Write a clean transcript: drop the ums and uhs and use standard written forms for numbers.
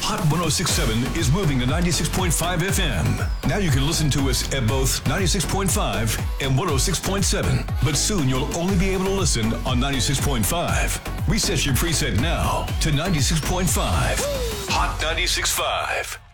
Hot 106.7 is moving to 96.5 FM. Now you can listen to us at both 96.5 and 106.7. But soon you'll only be able to listen on 96.5. Reset your preset now to 96.5. Hot 96.5.